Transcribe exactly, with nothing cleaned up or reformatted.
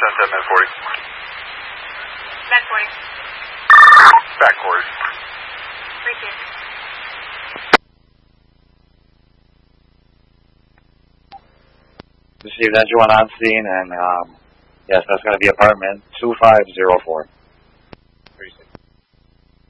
ten ten, med forty. Med forty. Back quarters. Received. Received engine one on scene, and um, yes, that's going to be apartment two five zero four.